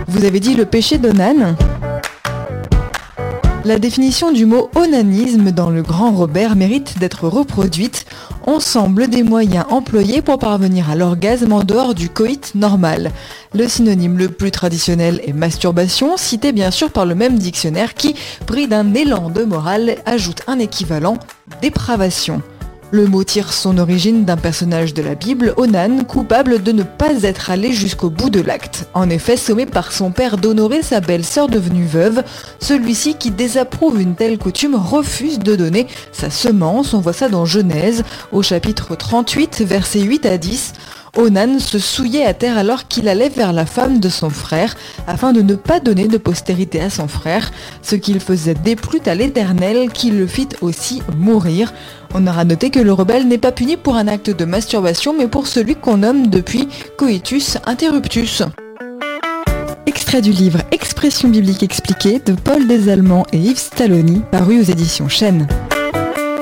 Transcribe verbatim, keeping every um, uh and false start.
Vous avez dit le péché d'Onan ? La définition du mot onanisme dans le Grand Robert mérite d'être reproduite. Ensemble des moyens employés pour parvenir à l'orgasme en dehors du coït normal. Le synonyme le plus traditionnel est masturbation, cité bien sûr par le même dictionnaire qui, pris d'un élan de morale, ajoute un équivalent, dépravation. Le mot tire son origine d'un personnage de la Bible, Onan, coupable de ne pas être allé jusqu'au bout de l'acte. En effet, sommé par son père d'honorer sa belle-sœur devenue veuve, celui-ci qui désapprouve une telle coutume refuse de donner sa semence. On voit ça dans Genèse, au chapitre trente-huit, versets huit à dix. Onan se souillait à terre alors qu'il allait vers la femme de son frère, afin de ne pas donner de postérité à son frère, ce qu'il faisait déplut à l'Éternel, qui le fit aussi mourir. On aura noté que le rebelle n'est pas puni pour un acte de masturbation, mais pour celui qu'on nomme depuis coitus interruptus. Extrait du livre Expression biblique expliquée de Paul Desallemands et Yves Stalloni, paru aux éditions Chênes.